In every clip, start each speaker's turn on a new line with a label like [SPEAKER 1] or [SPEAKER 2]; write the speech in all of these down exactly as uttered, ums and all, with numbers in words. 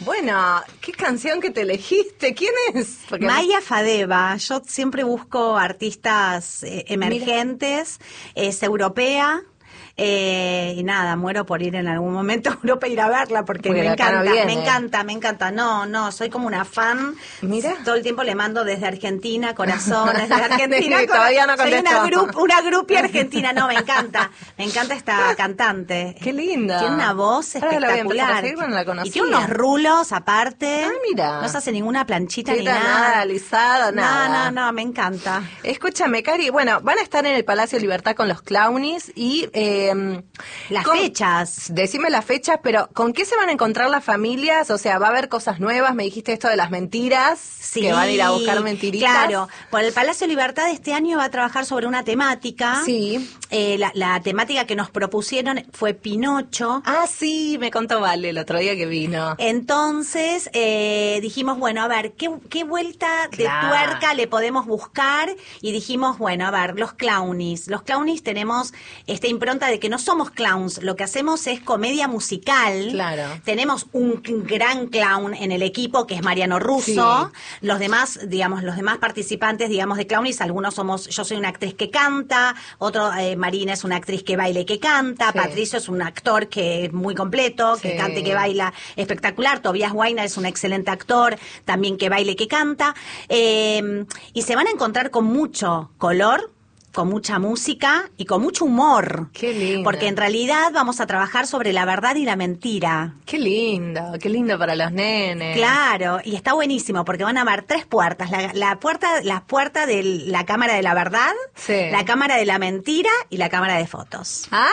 [SPEAKER 1] Bueno, ¿qué canción que te elegiste? ¿Quién es?
[SPEAKER 2] Porque Maya Fadeva. Yo siempre busco artistas eh, emergentes, Mira. es europea. Eh, y nada, muero por ir en algún momento a Europa e ir a verla porque, porque me encanta, no me encanta, me encanta. No, no, soy como una fan.
[SPEAKER 1] Mira.
[SPEAKER 2] Todo el tiempo le mando desde Argentina, corazones, desde Argentina.
[SPEAKER 1] sí, todavía no contestó.
[SPEAKER 2] Soy una, grup, una grupia argentina. No, me encanta. Me encanta esta cantante.
[SPEAKER 1] Qué linda.
[SPEAKER 2] Tiene una voz espectacular.
[SPEAKER 1] La la conocía.
[SPEAKER 2] Y tiene unos rulos aparte.
[SPEAKER 1] Ah, mira.
[SPEAKER 2] No se hace ninguna planchita ni
[SPEAKER 1] nada.
[SPEAKER 2] nada.
[SPEAKER 1] alisada, nada.
[SPEAKER 2] No, no, no, me encanta.
[SPEAKER 1] Escúchame, Cari, bueno, van a estar en el Palacio Libertad con los Clownies y... Eh,
[SPEAKER 2] las
[SPEAKER 1] con,
[SPEAKER 2] fechas.
[SPEAKER 1] Decime las fechas, pero ¿con qué se van a encontrar las familias? O sea, ¿va a haber cosas nuevas? Me dijiste esto de las mentiras,
[SPEAKER 2] sí,
[SPEAKER 1] que van a ir a buscar mentiritas.
[SPEAKER 2] Claro, por el Palacio Libertad este año va a trabajar sobre una temática.
[SPEAKER 1] Sí.
[SPEAKER 2] Eh, la, la temática que nos propusieron fue Pinocho.
[SPEAKER 1] Ah, sí, me contó Vale el otro día que vino.
[SPEAKER 2] Entonces eh, dijimos, bueno, a ver, ¿qué, qué vuelta claro. de tuerca le podemos buscar? Y dijimos, bueno, a ver, los Clownies. Los Clownies tenemos esta impronta de que no somos clowns, lo que hacemos es comedia musical.
[SPEAKER 1] Claro.
[SPEAKER 2] Tenemos un gran clown en el equipo que es Mariano Russo. Sí. Los demás, digamos, los demás participantes, digamos, de Clownies, algunos somos, yo soy una actriz que canta, otro, eh, Marina es una actriz que baila y que canta, sí. Patricio es un actor que es muy completo, que sí. canta y que baila espectacular, Tobias Weiner es un excelente actor, también que baila y que canta, eh, y se van a encontrar con mucho color, con mucha música y con mucho humor.
[SPEAKER 1] Qué lindo.
[SPEAKER 2] Porque en realidad vamos a trabajar sobre la verdad y la mentira.
[SPEAKER 1] Qué lindo, qué lindo para los nenes.
[SPEAKER 2] Claro, y está buenísimo porque van a haber tres puertas. La, la puerta la puerta de la cámara de la verdad,
[SPEAKER 1] sí.
[SPEAKER 2] la cámara de la mentira y la cámara de fotos.
[SPEAKER 1] ¡Ah!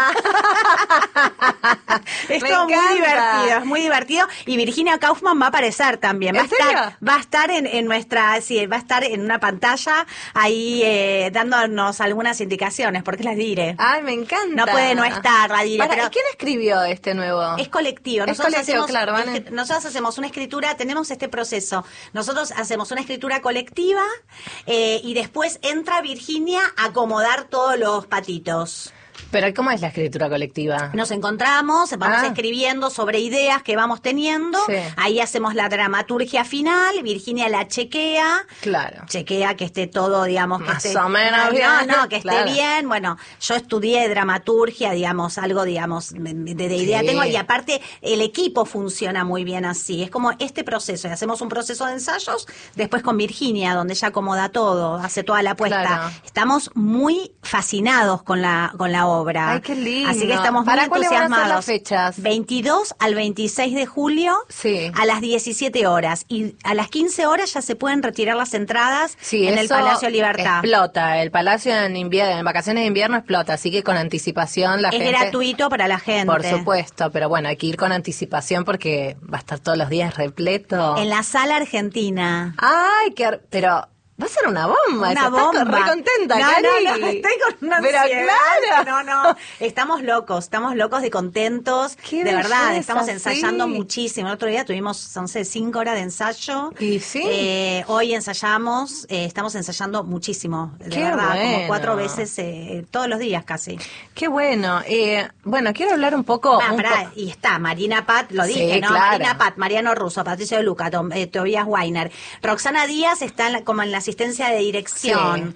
[SPEAKER 2] Es todo muy divertido, es muy divertido. Y Virginia Kaufman va a aparecer también. Va a
[SPEAKER 1] serio?
[SPEAKER 2] estar, va a estar en, en nuestra, sí, va a estar en una pantalla ahí eh, dando algunas indicaciones, porque las diré.
[SPEAKER 1] Ay, me encanta.
[SPEAKER 2] No puede no estar, la diré.
[SPEAKER 1] Para,
[SPEAKER 2] pero
[SPEAKER 1] ¿y quién escribió este nuevo?
[SPEAKER 2] Es colectivo.
[SPEAKER 1] Es
[SPEAKER 2] nosotros
[SPEAKER 1] colectivo,
[SPEAKER 2] hacemos,
[SPEAKER 1] claro. Van
[SPEAKER 2] es, nosotros hacemos una escritura, tenemos este proceso. Nosotros hacemos una escritura colectiva eh, y después entra Virginia a acomodar todos los patitos.
[SPEAKER 1] Pero ¿cómo es la escritura colectiva?
[SPEAKER 2] Nos encontramos, vamos
[SPEAKER 1] ah.
[SPEAKER 2] escribiendo sobre ideas que vamos teniendo,
[SPEAKER 1] sí.
[SPEAKER 2] ahí hacemos la dramaturgia final, Virginia la chequea,
[SPEAKER 1] claro,
[SPEAKER 2] chequea que esté todo, digamos, que
[SPEAKER 1] más
[SPEAKER 2] esté,
[SPEAKER 1] o menos
[SPEAKER 2] no,
[SPEAKER 1] bien,
[SPEAKER 2] no, no, que esté
[SPEAKER 1] claro.
[SPEAKER 2] bien. Bueno, yo estudié dramaturgia, digamos, algo, digamos, de, de idea
[SPEAKER 1] sí.
[SPEAKER 2] tengo, y aparte el equipo funciona muy bien así, es como este proceso, y hacemos un proceso de ensayos, después con Virginia, donde ella acomoda todo, hace toda la puesta.
[SPEAKER 1] Claro.
[SPEAKER 2] Estamos muy fascinados con la, con la obra.
[SPEAKER 1] Ay, qué lindo.
[SPEAKER 2] Así que estamos muy
[SPEAKER 1] ¿Para
[SPEAKER 2] entusiasmados.
[SPEAKER 1] ¿Cuáles van a ser las fechas?
[SPEAKER 2] veintidós al veintiséis de julio,
[SPEAKER 1] sí.
[SPEAKER 2] a las diecisiete horas. Y a las quince horas ya se pueden retirar las entradas
[SPEAKER 1] sí,
[SPEAKER 2] en el Palacio Libertad.
[SPEAKER 1] Explota, el Palacio en invierno, en vacaciones de invierno explota, así que con anticipación la
[SPEAKER 2] es
[SPEAKER 1] gente...
[SPEAKER 2] Es gratuito para la gente.
[SPEAKER 1] Por supuesto, pero bueno, hay que ir con anticipación porque va a estar todos los días repleto.
[SPEAKER 2] En la Sala Argentina.
[SPEAKER 1] Ay, qué... pero... Va a ser una bomba.
[SPEAKER 2] Una bomba.
[SPEAKER 1] Estás re contenta,
[SPEAKER 2] no,
[SPEAKER 1] Cari.
[SPEAKER 2] no, no, estoy con una
[SPEAKER 1] Pero
[SPEAKER 2] ansiedad.
[SPEAKER 1] claro.
[SPEAKER 2] No, no, estamos locos, estamos locos y contentos.
[SPEAKER 1] Qué
[SPEAKER 2] de
[SPEAKER 1] belleza,
[SPEAKER 2] verdad, estamos ensayando
[SPEAKER 1] sí.
[SPEAKER 2] muchísimo. El otro día tuvimos, no sé, cinco horas de ensayo.
[SPEAKER 1] Y sí.
[SPEAKER 2] Eh, hoy ensayamos, eh, estamos ensayando muchísimo. De
[SPEAKER 1] Qué
[SPEAKER 2] verdad,
[SPEAKER 1] bueno.
[SPEAKER 2] como cuatro veces eh, todos los días casi.
[SPEAKER 1] Qué bueno. Eh, bueno, quiero hablar un poco...
[SPEAKER 2] Ah,
[SPEAKER 1] un
[SPEAKER 2] pará,
[SPEAKER 1] po-
[SPEAKER 2] y está Marina Pat, lo
[SPEAKER 1] Sí,
[SPEAKER 2] dije, ¿no?
[SPEAKER 1] claro.
[SPEAKER 2] Marina Pat, Mariano Russo, Patricio de Luca, Tom, eh, Tobias Weiner. Roxana Díaz está en la, como en la asistencia de dirección.
[SPEAKER 1] Sí.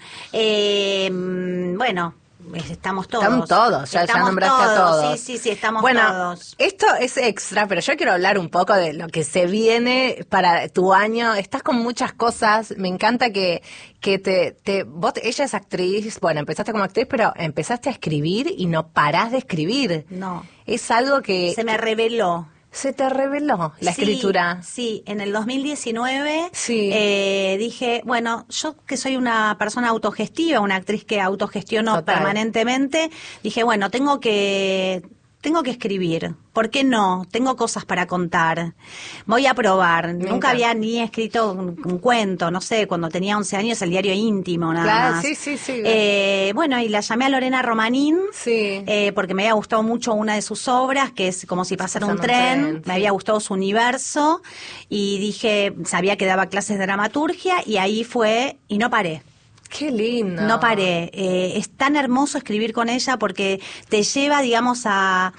[SPEAKER 2] Eh, bueno, estamos todos.
[SPEAKER 1] Estamos todos, ya, ya
[SPEAKER 2] estamos
[SPEAKER 1] nombraste a todos.
[SPEAKER 2] Sí, sí, sí, estamos
[SPEAKER 1] bueno,
[SPEAKER 2] todos.
[SPEAKER 1] Esto es extra, pero yo quiero hablar un poco de lo que se viene para tu año. Estás con muchas cosas, me encanta que, que te, te... Vos, ella es actriz, bueno, empezaste como actriz, pero empezaste a escribir y no parás de escribir.
[SPEAKER 2] No.
[SPEAKER 1] Es algo que...
[SPEAKER 2] Se me reveló.
[SPEAKER 1] Se te reveló la
[SPEAKER 2] sí,
[SPEAKER 1] escritura.
[SPEAKER 2] Sí, en el dos mil diecinueve
[SPEAKER 1] sí.
[SPEAKER 2] eh, dije, bueno, yo que soy una persona autogestiva, una actriz que autogestiono
[SPEAKER 1] Total.
[SPEAKER 2] permanentemente, dije, bueno, tengo que... Tengo que escribir. ¿Por qué no? Tengo cosas para contar. Voy a probar.
[SPEAKER 1] Me
[SPEAKER 2] Nunca
[SPEAKER 1] encanta.
[SPEAKER 2] había ni escrito un, un cuento, no sé, cuando tenía once años, el diario íntimo, nada
[SPEAKER 1] Claro,
[SPEAKER 2] más.
[SPEAKER 1] sí, sí, sí.
[SPEAKER 2] Eh, bueno, y la llamé a Lorena Romanín,
[SPEAKER 1] Sí.
[SPEAKER 2] eh, porque me había gustado mucho una de sus obras, que es Como si pasara un
[SPEAKER 1] Pasando un
[SPEAKER 2] tren.
[SPEAKER 1] tren,
[SPEAKER 2] Me
[SPEAKER 1] sí.
[SPEAKER 2] había gustado su universo. Y dije, sabía que daba clases de dramaturgia, y ahí fue, y no paré.
[SPEAKER 1] Qué lindo.
[SPEAKER 2] No paré. Eh, es tan hermoso escribir con ella porque te lleva, digamos, a...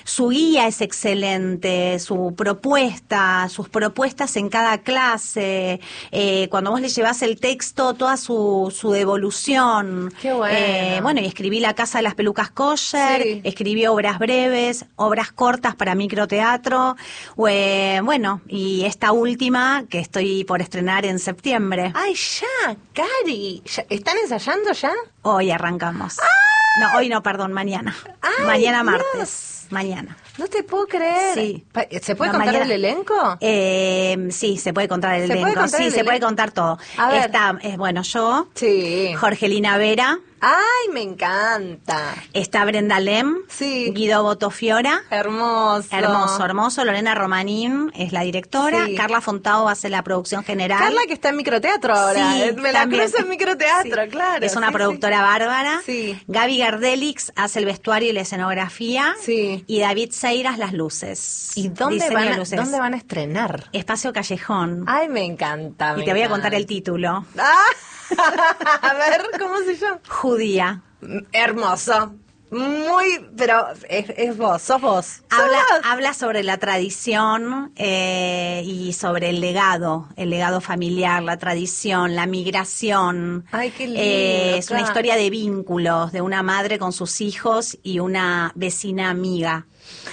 [SPEAKER 2] su guía es excelente, su propuesta, sus propuestas en cada clase, eh, cuando vos le llevás el texto, toda su, su devolución.
[SPEAKER 1] Qué bueno.
[SPEAKER 2] Eh, bueno, y escribí La Casa de las Pelucas Kosher,
[SPEAKER 1] Sí.
[SPEAKER 2] escribí obras breves, obras cortas para microteatro, eh, bueno, y esta última que estoy por estrenar en septiembre.
[SPEAKER 1] Ay, ya, Cari. ¿Ya- ¿Están ensayando ya?
[SPEAKER 2] Hoy arrancamos. No, hoy no, perdón, mañana.
[SPEAKER 1] Ay,
[SPEAKER 2] mañana
[SPEAKER 1] Dios.
[SPEAKER 2] martes. Mañana.
[SPEAKER 1] No te puedo creer.
[SPEAKER 2] Sí.
[SPEAKER 1] Pa- ¿Se puede
[SPEAKER 2] No,
[SPEAKER 1] contar
[SPEAKER 2] mañana-
[SPEAKER 1] el elenco?
[SPEAKER 2] Eh, sí, se puede contar el
[SPEAKER 1] ¿Se puede
[SPEAKER 2] elenco.
[SPEAKER 1] contar
[SPEAKER 2] Sí,
[SPEAKER 1] el
[SPEAKER 2] se puede
[SPEAKER 1] elenco?
[SPEAKER 2] contar todo.
[SPEAKER 1] A ver.
[SPEAKER 2] Está, eh, bueno, yo,
[SPEAKER 1] Sí.
[SPEAKER 2] Jorgelina Vera,
[SPEAKER 1] Ay, me encanta.
[SPEAKER 2] está Brenda Lem,
[SPEAKER 1] Sí.
[SPEAKER 2] Guido Botofiora.
[SPEAKER 1] Hermoso.
[SPEAKER 2] Hermoso, hermoso. Lorena Romanín es la directora.
[SPEAKER 1] Sí.
[SPEAKER 2] Carla Fontao hace la producción general.
[SPEAKER 1] Carla que está en microteatro ahora.
[SPEAKER 2] Sí,
[SPEAKER 1] Eh, me la
[SPEAKER 2] también.
[SPEAKER 1] cruzo en microteatro,
[SPEAKER 2] Sí.
[SPEAKER 1] claro.
[SPEAKER 2] Es una
[SPEAKER 1] sí,
[SPEAKER 2] productora bárbara.
[SPEAKER 1] Sí.
[SPEAKER 2] Gaby Gardelix hace el vestuario y la escenografía.
[SPEAKER 1] Sí.
[SPEAKER 2] Y David Seiras las luces.
[SPEAKER 1] ¿Y dónde
[SPEAKER 2] Diseño
[SPEAKER 1] van,
[SPEAKER 2] de
[SPEAKER 1] a,
[SPEAKER 2] luces.
[SPEAKER 1] dónde van a estrenar?
[SPEAKER 2] Espacio Callejón.
[SPEAKER 1] Ay, me encanta.
[SPEAKER 2] y
[SPEAKER 1] me
[SPEAKER 2] te voy a
[SPEAKER 1] encanta.
[SPEAKER 2] contar el título.
[SPEAKER 1] Ah, a ver, ¿cómo se llama?
[SPEAKER 2] Judía.
[SPEAKER 1] Hermoso. Muy, pero es, es vos, sos vos. Sos
[SPEAKER 2] Habla,
[SPEAKER 1] vos.
[SPEAKER 2] habla sobre la tradición eh, y sobre el legado, el legado familiar, la tradición, la migración.
[SPEAKER 1] Ay, qué lindo,
[SPEAKER 2] Eh, es una
[SPEAKER 1] claro.
[SPEAKER 2] historia de vínculos, de una madre con sus hijos y una vecina amiga.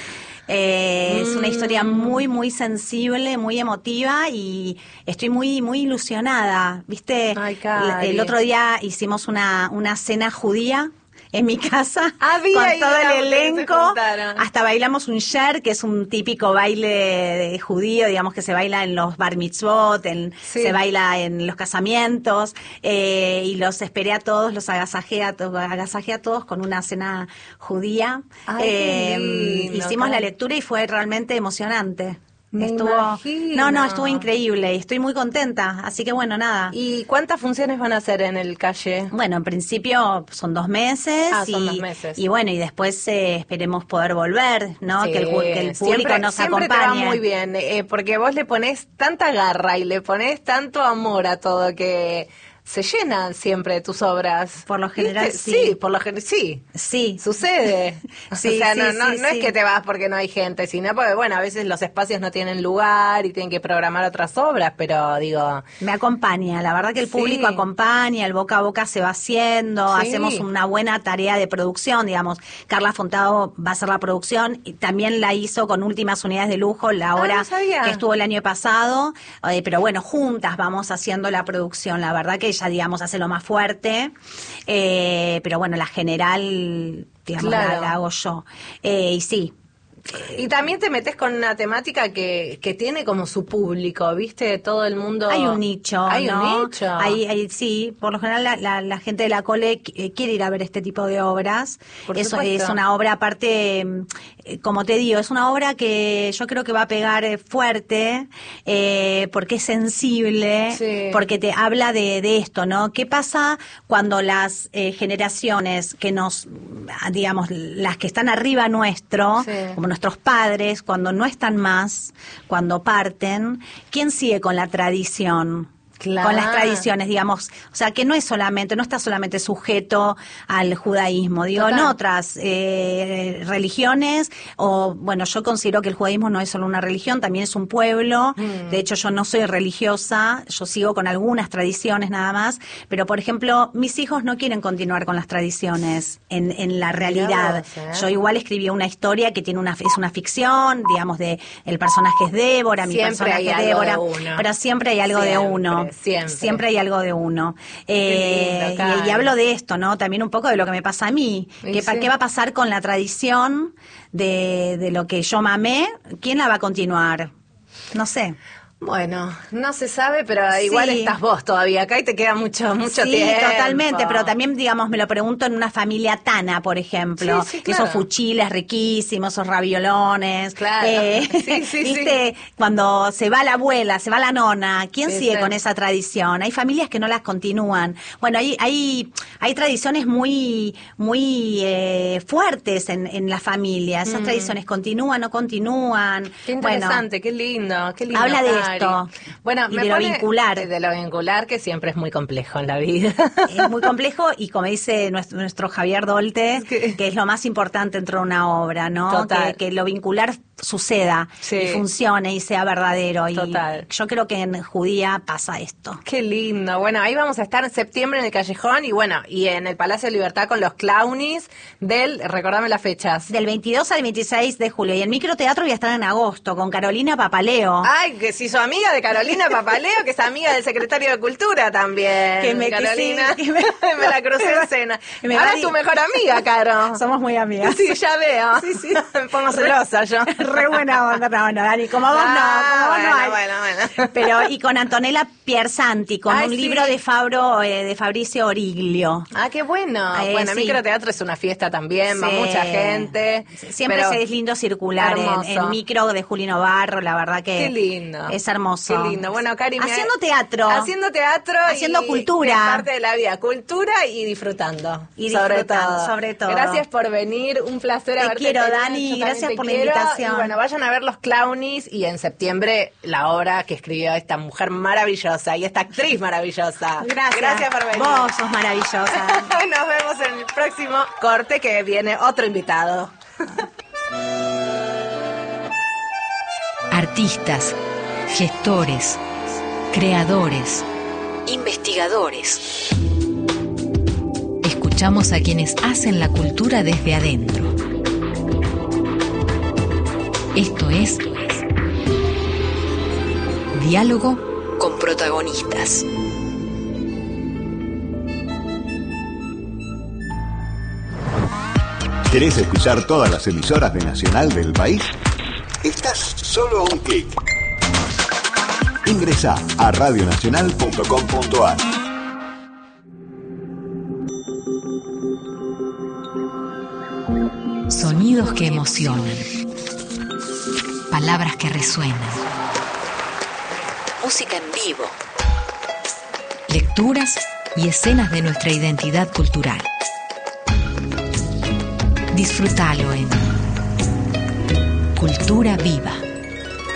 [SPEAKER 2] Eh, Es una historia muy, muy sensible, muy emotiva y estoy muy, muy ilusionada. ¿Viste?
[SPEAKER 1] Ay, Cari.
[SPEAKER 2] el otro día hicimos una, una cena judía en mi casa
[SPEAKER 1] Ah, vi
[SPEAKER 2] con
[SPEAKER 1] ahí
[SPEAKER 2] todo
[SPEAKER 1] la
[SPEAKER 2] el
[SPEAKER 1] foto que se
[SPEAKER 2] elenco.
[SPEAKER 1] juntaron.
[SPEAKER 2] Hasta bailamos un sher, que es un típico baile de judío, digamos que se baila en los bar mitzvot, en,
[SPEAKER 1] Sí.
[SPEAKER 2] se baila en los casamientos, eh, y los esperé a todos, los agasajé a, to- agasajé a todos con una cena judía.
[SPEAKER 1] Ay, qué
[SPEAKER 2] Eh,
[SPEAKER 1] lindo,
[SPEAKER 2] hicimos la
[SPEAKER 1] Cari.
[SPEAKER 2] lectura y fue realmente emocionante.
[SPEAKER 1] Me
[SPEAKER 2] estuvo,
[SPEAKER 1] imagino.
[SPEAKER 2] no, no, estuvo increíble y estoy muy contenta. Así que bueno, nada.
[SPEAKER 1] ¿Y cuántas funciones van a hacer en el calle?
[SPEAKER 2] Bueno, en principio son dos meses.
[SPEAKER 1] Ah, son
[SPEAKER 2] y,
[SPEAKER 1] dos meses.
[SPEAKER 2] Y bueno, y después eh, esperemos poder volver, ¿no?
[SPEAKER 1] Sí,
[SPEAKER 2] que, el, pu- que el público
[SPEAKER 1] siempre,
[SPEAKER 2] nos
[SPEAKER 1] siempre
[SPEAKER 2] acompañe.
[SPEAKER 1] te va muy bien, eh, porque vos le ponés tanta garra y le ponés tanto amor a todo que se llenan siempre tus obras.
[SPEAKER 2] Por lo general,
[SPEAKER 1] ¿Viste?
[SPEAKER 2] sí.
[SPEAKER 1] Sí, por lo general, sí.
[SPEAKER 2] Sí.
[SPEAKER 1] Sucede.
[SPEAKER 2] Sí,
[SPEAKER 1] o sea,
[SPEAKER 2] sí,
[SPEAKER 1] no, no,
[SPEAKER 2] sí,
[SPEAKER 1] no
[SPEAKER 2] sí.
[SPEAKER 1] es que te vas porque no hay gente, sino porque, bueno, a veces los espacios no tienen lugar y tienen que programar otras obras, pero digo...
[SPEAKER 2] Me acompaña, la verdad que el
[SPEAKER 1] Sí.
[SPEAKER 2] público acompaña, el boca a boca se va haciendo,
[SPEAKER 1] Sí.
[SPEAKER 2] hacemos una buena tarea de producción, digamos. Carla Fontado va a hacer la producción y también la hizo con Últimas Unidades de Lujo, la
[SPEAKER 1] Ah,
[SPEAKER 2] obra
[SPEAKER 1] no sabía.
[SPEAKER 2] que estuvo el año pasado, eh, pero bueno, juntas vamos haciendo la producción, la verdad que ella, digamos, hace lo más fuerte, eh, pero bueno, la general, digamos,
[SPEAKER 1] Claro.
[SPEAKER 2] la, la hago yo. Eh, y sí.
[SPEAKER 1] Y también te metes con una temática que, que tiene como su público, ¿viste? Todo el mundo...
[SPEAKER 2] Hay un nicho,
[SPEAKER 1] Hay
[SPEAKER 2] ¿no?
[SPEAKER 1] un nicho.
[SPEAKER 2] Hay, hay- sí, por lo general la, la- la gente de la cole eh, quiere ir a ver este tipo de obras.
[SPEAKER 1] Por
[SPEAKER 2] Eso
[SPEAKER 1] supuesto.
[SPEAKER 2] es una obra aparte, eh, como te digo, es una obra que yo creo que va a pegar eh, fuerte, eh, porque es sensible,
[SPEAKER 1] Sí.
[SPEAKER 2] porque te habla de, de esto, ¿no? ¿Qué pasa cuando las eh, generaciones que nos, digamos, las que están arriba nuestro,
[SPEAKER 1] Sí.
[SPEAKER 2] como nuestros padres, cuando no están más, cuando parten, ¿quién sigue con la tradición?
[SPEAKER 1] Claro.
[SPEAKER 2] Con las tradiciones, digamos, o sea, que no es solamente, no está solamente sujeto al judaísmo, digo,
[SPEAKER 1] Total.
[SPEAKER 2] en otras eh, religiones, o bueno, yo considero que el judaísmo no es solo una religión, también es un pueblo,
[SPEAKER 1] Mm.
[SPEAKER 2] de hecho yo no soy religiosa, yo sigo con algunas tradiciones nada más, pero por ejemplo, mis hijos no quieren continuar con las tradiciones en, en la realidad.
[SPEAKER 1] vos, ¿eh?
[SPEAKER 2] Yo igual escribí una historia que tiene una, es una ficción, digamos, de el personaje es Débora, mi
[SPEAKER 1] Siempre
[SPEAKER 2] personaje
[SPEAKER 1] hay
[SPEAKER 2] es
[SPEAKER 1] algo
[SPEAKER 2] Débora,
[SPEAKER 1] de uno.
[SPEAKER 2] pero siempre hay algo de
[SPEAKER 1] Siempre,
[SPEAKER 2] uno.
[SPEAKER 1] siempre.
[SPEAKER 2] hay algo de uno. Eh,
[SPEAKER 1] lindo,
[SPEAKER 2] y-
[SPEAKER 1] Cari.
[SPEAKER 2] y, hablo de esto, ¿no? También un poco de lo que me pasa a mí.
[SPEAKER 1] Y
[SPEAKER 2] ¿Qué, pa-
[SPEAKER 1] sí.
[SPEAKER 2] ¿Qué va a pasar con la tradición de, de lo que yo mamé? ¿Quién la va a continuar? No sé.
[SPEAKER 1] Bueno, no se sabe, pero igual
[SPEAKER 2] Sí.
[SPEAKER 1] estás vos todavía acá y te queda mucho, mucho
[SPEAKER 2] sí,
[SPEAKER 1] tiempo.
[SPEAKER 2] totalmente, pero también, digamos, me lo pregunto en una familia tana, por ejemplo.
[SPEAKER 1] Sí, sí, claro.
[SPEAKER 2] Esos fuchiles riquísimos, esos raviolones.
[SPEAKER 1] Claro.
[SPEAKER 2] Eh,
[SPEAKER 1] Sí, sí,
[SPEAKER 2] ¿viste? Cuando se va la abuela, se va la nona, ¿quién
[SPEAKER 1] Sí,
[SPEAKER 2] sigue
[SPEAKER 1] sí.
[SPEAKER 2] con esa tradición? Hay familias que no las continúan. Bueno, hay, hay, hay tradiciones muy, muy eh, fuertes en, en la familia. Esas tradiciones continúan, no continúan.
[SPEAKER 1] Qué
[SPEAKER 2] Bueno,
[SPEAKER 1] interesante, qué lindo, qué lindo.
[SPEAKER 2] habla de
[SPEAKER 1] Cari.
[SPEAKER 2] esto.
[SPEAKER 1] Bueno,
[SPEAKER 2] y
[SPEAKER 1] me
[SPEAKER 2] de lo
[SPEAKER 1] pone-
[SPEAKER 2] vincular.
[SPEAKER 1] De lo vincular, que siempre es muy complejo en la vida.
[SPEAKER 2] Es muy complejo y como dice nuestro, nuestro Javier Dolte,
[SPEAKER 1] ¿Qué?
[SPEAKER 2] que es lo más importante dentro de una obra, ¿no?
[SPEAKER 1] Total.
[SPEAKER 2] Que, que lo vincular suceda
[SPEAKER 1] Sí.
[SPEAKER 2] y funcione y sea verdadero.
[SPEAKER 1] Total.
[SPEAKER 2] Y yo creo que en Judía pasa esto.
[SPEAKER 1] Qué lindo. Bueno, ahí vamos a estar en septiembre en el Callejón y bueno, y en el Palacio de Libertad con los Clownies del, recordame las fechas.
[SPEAKER 2] Del veintidós al veintiséis de julio. Y el microteatro voy a estar en agosto con Carolina Papaleo.
[SPEAKER 1] Ay, que si su amiga de Carolina Papaleo, que es amiga del secretario de Cultura también.
[SPEAKER 2] Que me- que
[SPEAKER 1] Carolina,
[SPEAKER 2] sí, que me-
[SPEAKER 1] me la crucé en cena.
[SPEAKER 2] Me
[SPEAKER 1] Ahora
[SPEAKER 2] va
[SPEAKER 1] es
[SPEAKER 2] di-
[SPEAKER 1] tu mejor amiga, Caro.
[SPEAKER 2] Somos muy amigas.
[SPEAKER 1] Sí, ya veo.
[SPEAKER 2] Sí, sí.
[SPEAKER 1] Me pongo celosa yo.
[SPEAKER 2] Re buena onda, no, no, Dani, como vos
[SPEAKER 1] Ah,
[SPEAKER 2] no, como vos
[SPEAKER 1] bueno,
[SPEAKER 2] no hay.
[SPEAKER 1] bueno, bueno.
[SPEAKER 2] Pero, y con Antonella Piersanti, con
[SPEAKER 1] Ay,
[SPEAKER 2] un
[SPEAKER 1] sí.
[SPEAKER 2] libro de Fabro, eh, de Fabricio Origlio.
[SPEAKER 1] Ah, qué bueno.
[SPEAKER 2] Eh,
[SPEAKER 1] bueno,
[SPEAKER 2] sí.
[SPEAKER 1] microteatro es una fiesta también, va
[SPEAKER 2] Sí.
[SPEAKER 1] mucha gente.
[SPEAKER 2] Siempre
[SPEAKER 1] pero
[SPEAKER 2] es lindo circular en,
[SPEAKER 1] hermoso.
[SPEAKER 2] en micro de Julino Barro, la verdad que
[SPEAKER 1] Qué lindo.
[SPEAKER 2] es hermoso.
[SPEAKER 1] Qué lindo. Bueno, Cari, me-
[SPEAKER 2] Haciendo teatro.
[SPEAKER 1] Haciendo teatro.
[SPEAKER 2] Haciendo
[SPEAKER 1] y-
[SPEAKER 2] cultura.
[SPEAKER 1] y es parte de la vida. Cultura y disfrutando.
[SPEAKER 2] Y
[SPEAKER 1] sobre
[SPEAKER 2] disfrutando,
[SPEAKER 1] todo.
[SPEAKER 2] sobre todo.
[SPEAKER 1] Gracias por venir. Un placer
[SPEAKER 2] Te
[SPEAKER 1] haberte
[SPEAKER 2] quiero,
[SPEAKER 1] tenido.
[SPEAKER 2] Dani,
[SPEAKER 1] Yo también
[SPEAKER 2] gracias
[SPEAKER 1] te
[SPEAKER 2] por la
[SPEAKER 1] quiero.
[SPEAKER 2] invitación.
[SPEAKER 1] Y bueno, vayan a ver los Clownies y en septiembre la obra que escribió esta mujer maravillosa y esta actriz maravillosa.
[SPEAKER 2] Gracias.
[SPEAKER 1] Gracias por venir.
[SPEAKER 2] Vos sos maravillosa.
[SPEAKER 1] Nos vemos en el próximo corte que viene otro invitado.
[SPEAKER 3] Artistas, gestores, creadores, investigadores. Escuchamos a quienes hacen la cultura desde adentro. Esto es Diálogo con protagonistas.
[SPEAKER 4] ¿Querés escuchar todas las emisoras de Nacional del país? Estás solo a un clic. Ingresá a radionacional punto com punto ar.
[SPEAKER 3] Sonidos que emocionan. Palabras que resuenan. Música en vivo. Lecturas y escenas de nuestra identidad cultural. Disfrútalo en Cultura Viva.